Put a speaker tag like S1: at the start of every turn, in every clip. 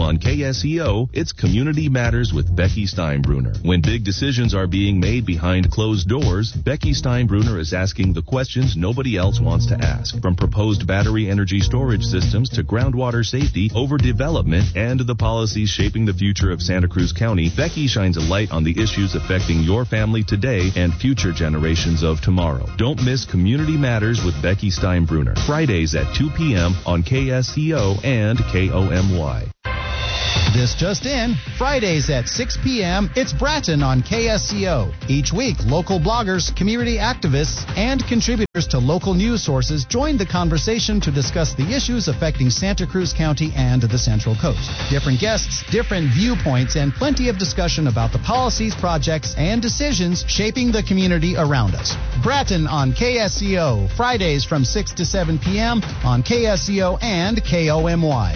S1: on KSEO, it's Community Matters with Becky Steinbruner. When big decisions are being made behind closed doors, Becky Steinbruner is asking the questions nobody else wants to ask. From proposed battery energy storage systems to groundwater safety, overdevelopment, and the policies shaping the future of Santa Cruz County, Becky shines a light on the issues affecting your family today and future generations of tomorrow. Don't miss Community Matters with Becky Steinbruner, Fridays at 2 p.m. on KSEO and KOMY.
S2: This just in, Fridays at 6 p.m., it's Bratton on KSCO. Each week, local bloggers, community activists, and contributors to local news sources join the conversation to discuss the issues affecting Santa Cruz County and the Central Coast. Different guests, different viewpoints, and plenty of discussion about the policies, projects, and decisions shaping the community around us. Bratton on KSCO, Fridays from 6 to 7 p.m. on KSCO and KOMY.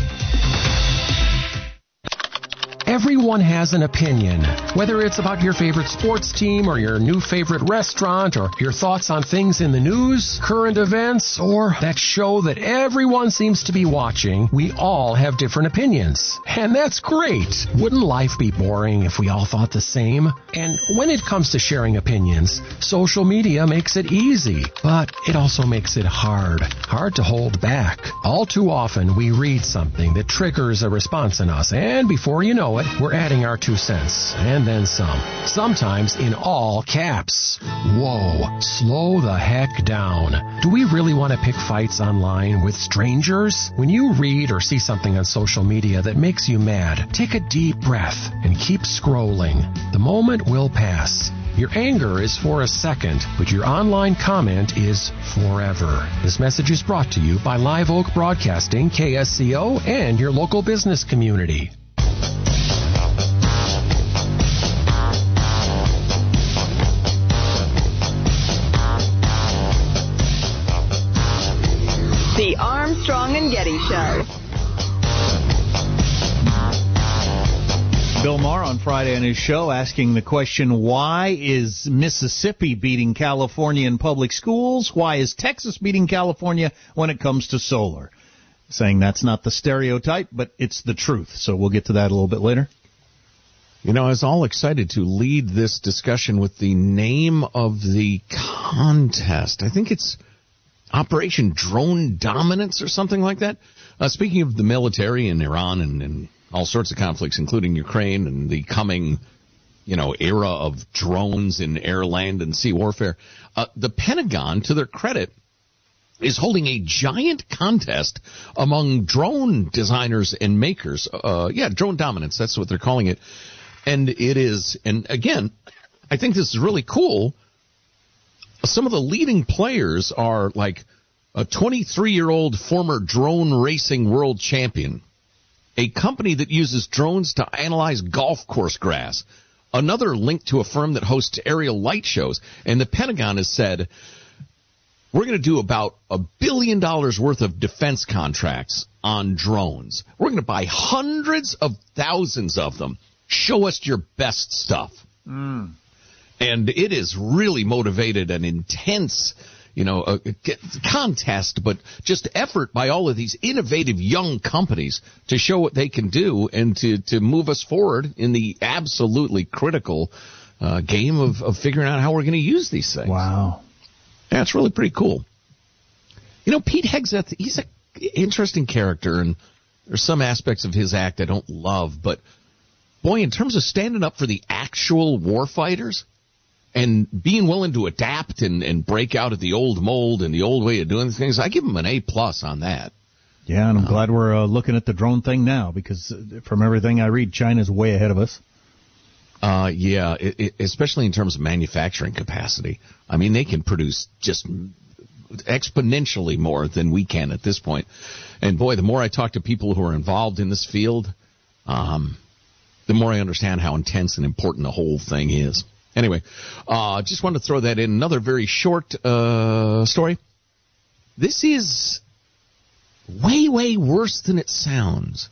S3: Everyone has an opinion, whether it's about your favorite sports team or your new favorite restaurant or your thoughts on things in the news, current events, or that show that everyone seems to be watching. We all have different opinions. And that's great. Wouldn't life be boring if we all thought the same? And when it comes to sharing opinions, social media makes it easy, but it also makes it hard to hold back. All too often, we read something that triggers a response in us, and before you know it, we're adding our 2 cents, and then some. Sometimes in all caps. Whoa, slow the heck down. Do we really want to pick fights online with strangers? When you read or see something on social media that makes you mad, take a deep breath and keep scrolling. The moment will pass. Your anger is for a second, but your online comment is forever. This message is brought to you by Live Oak Broadcasting, KSCO, and your local business community.
S4: The Armstrong and Getty Show.
S5: Bill Maher on Friday on his show asking the question, why is Mississippi beating California in public schools? Why is Texas beating California when it comes to solar? Saying that's not the stereotype, but it's the truth. So we'll get to that a little bit later.
S6: You know, I was all excited to lead this discussion with the name of the contest. I think it's Operation Drone Dominance or something like that. Speaking of the military in Iran and all sorts of conflicts, including Ukraine and the coming, era of drones in air, land, and sea warfare, the Pentagon, to their credit, is holding a giant contest among drone designers and makers. Drone Dominance, that's what they're calling it. And it is, and again, I think this is really cool. Some of the leading players are like a 23-year-old former drone racing world champion, a company that uses drones to analyze golf course grass, another linked to a firm that hosts aerial light shows, and the Pentagon has said, we're going to do about $1 billion worth of defense contracts on drones. We're going to buy hundreds of thousands of them. Show us your best stuff. And it is really motivated an intense, contest, but just effort by all of these innovative young companies to show what they can do and to move us forward in the absolutely critical game of figuring out how we're going to use these things.
S5: Wow.
S6: Yeah, it's really pretty cool. Pete Hegseth, he's an interesting character, and there's some aspects of his act I don't love, but boy, in terms of standing up for the actual warfighters, and being willing to adapt and break out of the old mold and the old way of doing things, I give him an A+ on that.
S5: Yeah, and I'm glad we're looking at the drone thing now, because from everything I read, China's way ahead of us.
S6: Especially in terms of manufacturing capacity. I mean, they can produce just exponentially more than we can at this point. And boy, the more I talk to people who are involved in this field, the more I understand how intense and important the whole thing is. Anyway, just wanted to throw that in. Another very short story. This is way, way worse than it sounds.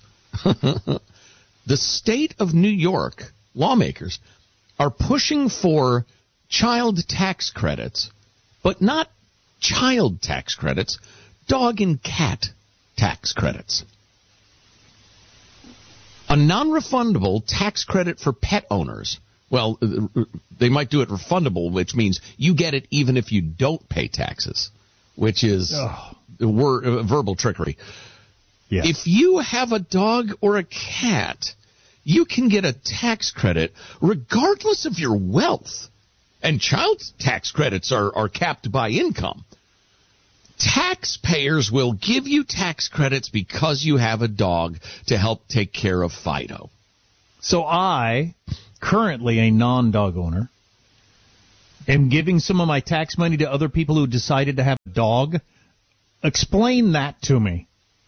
S6: The state of New York lawmakers are pushing for child tax credits, but not child tax credits, dog and cat tax credits. A non-refundable tax credit for pet owners. Well, they might do it refundable, which means you get it even if you don't pay taxes, which is verbal trickery.
S5: Yes.
S6: If you have a dog or a cat, you can get a tax credit regardless of your wealth. And child tax credits are capped by income. Taxpayers will give you tax credits because you have a dog to help take care of Fido.
S5: So I, currently a non-dog owner, am giving some of my tax money to other people who decided to have a dog. Explain that to me.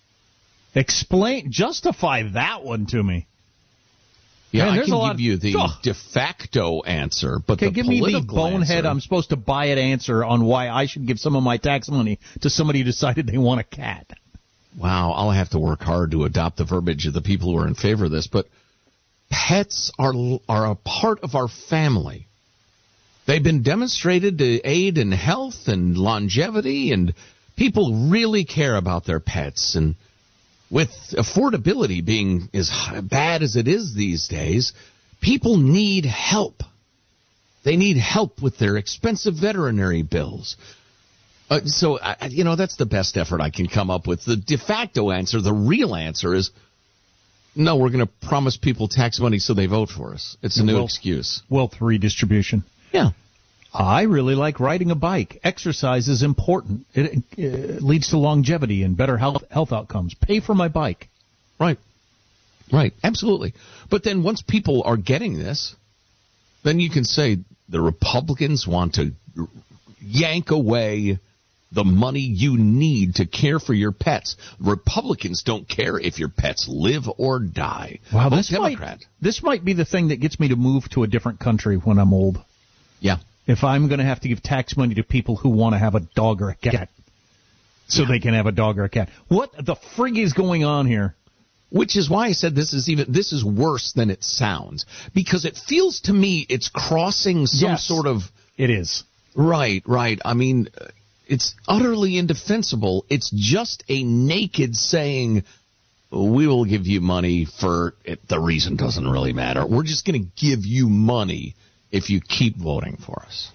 S5: Justify that one to me.
S6: Yeah,
S5: Man,
S6: I can give you the de facto answer, but the
S5: give me the
S6: political
S5: bonehead
S6: answer,
S5: I'm supposed to buy it answer on why I should give some of my tax money to somebody who decided they want a cat.
S6: Wow, I'll have to work hard to adopt the verbiage of the people who are in favor of this, but pets are a part of our family. They've been demonstrated to aid in health and longevity, and people really care about their pets. And with affordability being as bad as it is these days, people need help. They need help with their expensive veterinary bills. So that's the best effort I can come up with. The de facto answer, the real answer is, no, we're going to promise people tax money so they vote for us. It's a new excuse.
S5: Wealth redistribution.
S6: Yeah.
S5: I really like riding a bike. Exercise is important. It leads to longevity and better health outcomes. Pay for my bike.
S6: Right. Absolutely. But then once people are getting this, then you can say the Republicans want to yank away the money you need to care for your pets. Republicans don't care if your pets live or die.
S5: Wow, this might be the thing that gets me to move to a different country when I'm old.
S6: Yeah.
S5: If I'm going to have to give tax money to people who want to have a dog or a cat so they can have a dog or a cat. What the frig is going on here?
S6: Which is why I said this is worse than it sounds. Because it feels to me it's crossing some sort of...
S5: It is.
S6: Right. I mean, it's utterly indefensible. It's just a naked saying, we will give you money for it. The reason doesn't really matter. We're just going to give you money if you keep voting for us.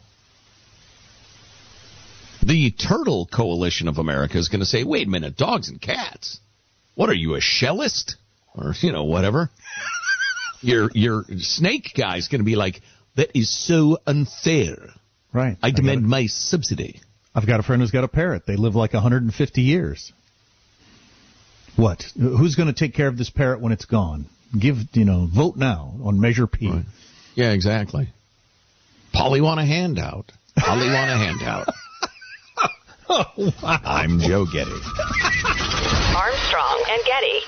S6: The Turtle Coalition of America is going to say, wait a minute, dogs and cats? What are you, a shellist? Or, whatever. Your snake guy's going to be like, that is so unfair.
S5: Right.
S6: I demand my subsidy.
S5: I've got a friend who's got a parrot. They live like 150 years. What? Who's going to take care of this parrot when it's gone? Vote now on Measure P.
S6: Right. Yeah, exactly. Polly want a handout. Polly want a handout.
S5: Oh, wow.
S6: I'm Joe Getty.
S4: Armstrong and Getty.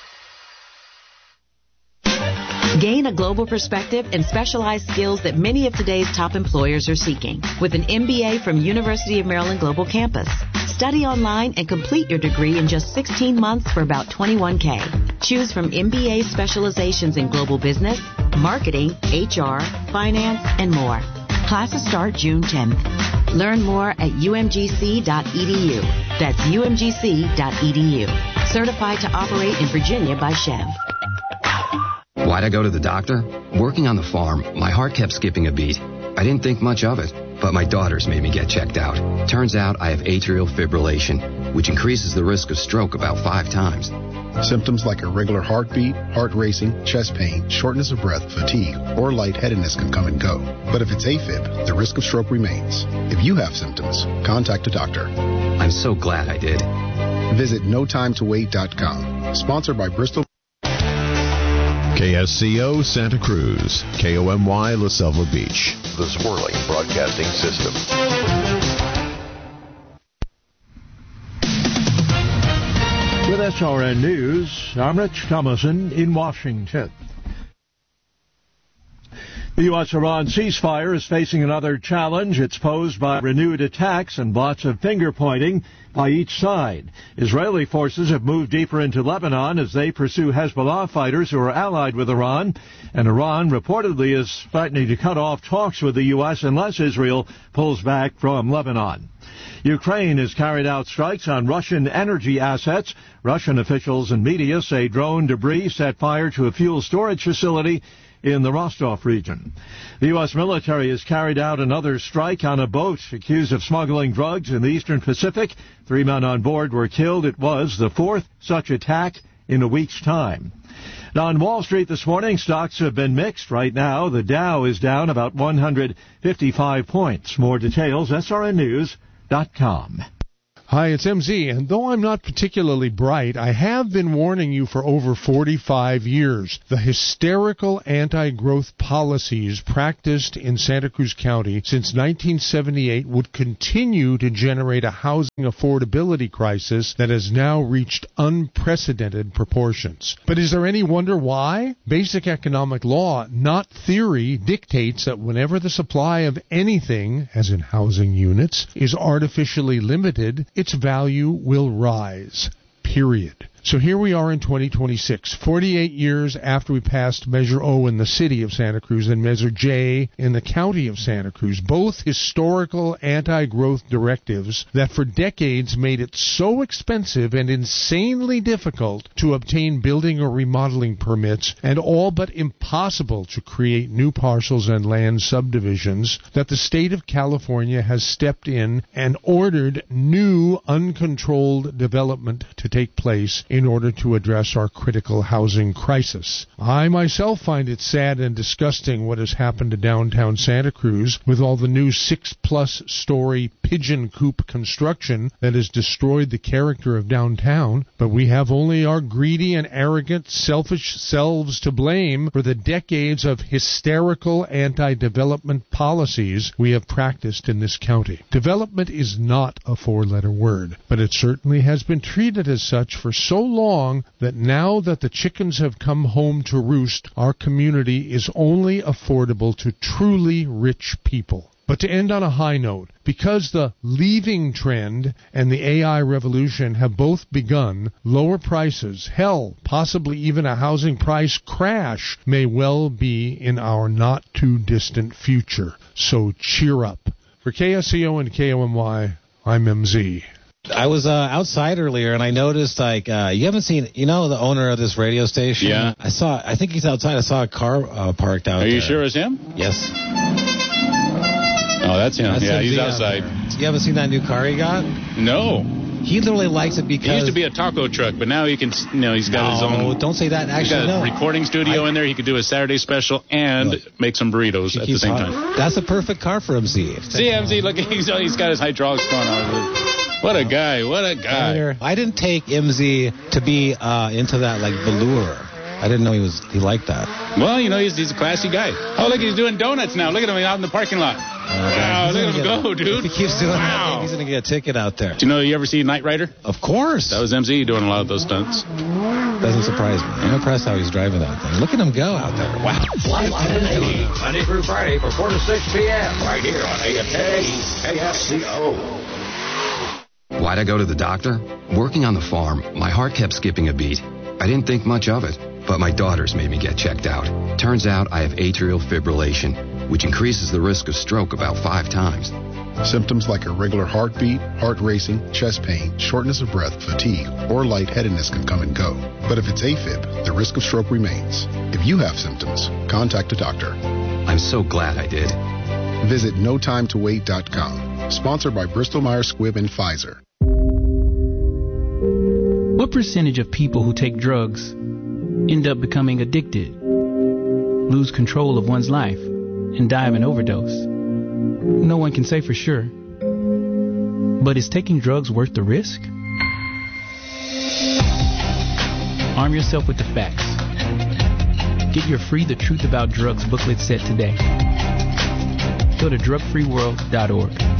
S4: Gain a global perspective and specialized skills that many of today's top employers are seeking with an MBA from University of Maryland Global Campus. Study online and complete your degree in just 16 months for about $21,000. Choose from MBA specializations in global business, marketing, HR, finance, and more. Classes start June 10th. Learn more at umgc.edu. That's umgc.edu. Certified to operate in Virginia by Chev.
S7: Why'd I go to the doctor? Working on the farm, my heart kept skipping a beat. I didn't think much of it, but my daughters made me get checked out. Turns out I have atrial fibrillation, which increases the risk of stroke about 5 times.
S8: Symptoms like irregular heartbeat, heart racing, chest pain, shortness of breath, fatigue, or lightheadedness can come and go. But if it's AFib, the risk of stroke remains. If you have symptoms, contact a doctor.
S7: I'm so glad I did.
S8: Visit notimetowait.com. Sponsored by Bristol.
S9: KSCO Santa Cruz, KOMY La Selva Beach,
S1: the Swirling Broadcasting System.
S10: With SRN News, I'm Rich Thomason in Washington. The U.S.-Iran ceasefire is facing another challenge. It's posed by renewed attacks and lots of finger-pointing by each side. Israeli forces have moved deeper into Lebanon as they pursue Hezbollah fighters who are allied with Iran. And Iran reportedly is threatening to cut off talks with the U.S. unless Israel pulls back from Lebanon. Ukraine has carried out strikes on Russian energy assets. Russian officials and media say drone debris set fire to a fuel storage facility in the Rostov region. The U.S. military has carried out another strike on a boat accused of smuggling drugs in the Eastern Pacific. 3 men on board were killed. It was the fourth such attack in a week's time. Now, on Wall Street this morning, stocks have been mixed. Right now, the Dow is down about 155 points. More details, srnnews.com.
S11: Hi, it's MZ, and though I'm not particularly bright, I have been warning you for over 45 years. The hysterical anti-growth policies practiced in Santa Cruz County since 1978 would continue to generate a housing affordability crisis that has now reached unprecedented proportions. But is there any wonder why? Basic economic law, not theory, dictates that whenever the supply of anything, as in housing units, is artificially limited, its value will rise. Period. So here we are in 2026, 48 years after we passed Measure O in the city of Santa Cruz and Measure J in the county of Santa Cruz, both historical anti-growth directives that for decades made it so expensive and insanely difficult to obtain building or remodeling permits and all but impossible to create new parcels and land subdivisions that the state of California has stepped in and ordered new uncontrolled development to take place in order to address our critical housing crisis. I myself find it sad and disgusting what has happened to downtown Santa Cruz with all the new 6+ story pigeon coop construction that has destroyed the character of downtown, but we have only our greedy and arrogant, selfish selves to blame for the decades of hysterical anti-development policies we have practiced in this county. Development is not a 4-letter word, but it certainly has been treated as such for so long that now that the chickens have come home to roost, our community is only affordable to truly rich people. But to end on a high note, because the leaving trend and the AI revolution have both begun, lower prices, hell, possibly even a housing price crash may well be in our not-too-distant future. So cheer up. For KSCO and KOMY, I'm MZ.
S12: I was outside earlier, and I noticed, you haven't seen, the owner of this radio station?
S13: Yeah.
S12: I think he's outside. I saw a car parked out there.
S13: Are you sure it's him?
S12: Yes.
S13: Oh, that's him. Yeah, he's outside.
S12: You haven't seen that new car he got?
S13: No.
S12: He literally likes it because...
S13: He used to be a taco truck, but now he can, he's got his own...
S12: No, don't say that. Actually,
S13: he's got a recording studio in there. He could do a Saturday special and make some burritos at the same time.
S12: That's a perfect car for MZ.
S13: See, MZ, look, he's got his hydraulics going on. What a guy. What a guy.
S12: I didn't take MZ to be into that, like, velour. I didn't know he liked that.
S13: Well, he's a classy guy. Oh, look, he's doing donuts now. Look at him out in the parking lot. Wow, look at him go, dude.
S12: If he keeps doing that, he's going to get a ticket out there.
S13: Do you ever see Knight Rider?
S12: Of course.
S13: That was MZ doing a lot of those stunts.
S12: Doesn't surprise me. I'm impressed how he's driving that thing. Look at him go out there. Wow.
S14: Flight 1080, Monday through Friday from 4 to 6 p.m. right here on AM1080 KSCO.
S7: Why'd I go to the doctor? Working on the farm, my heart kept skipping a beat. I didn't think much of it, but my daughters made me get checked out. Turns out I have atrial fibrillation, which increases the risk of stroke about 5 times.
S8: Symptoms like irregular heartbeat, heart racing, chest pain, shortness of breath, fatigue, or lightheadedness can come and go. But if it's AFib, the risk of stroke remains. If you have symptoms, contact a doctor.
S7: I'm so glad I did.
S8: Visit NoTimeToWait.com. Sponsored by Bristol-Myers Squibb and Pfizer.
S15: What percentage of people who take drugs end up becoming addicted, lose control of one's life, and die of an overdose? No one can say for sure. But is taking drugs worth the risk? Arm yourself with the facts. Get your free The Truth About Drugs booklet set today. Go to drugfreeworld.org.